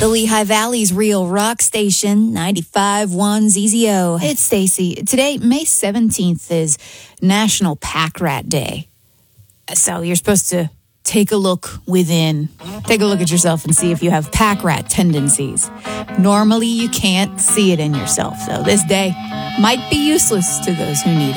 The Lehigh Valley's Real Rock Station, 95.1 ZZO. It's Stacy. Today, May 17th, is National Pack Rat Day. So you're supposed to take a look within. Take a look at yourself and see if you have pack rat tendencies. Normally, you can't see it in yourself, so this day might be useless to those who need it.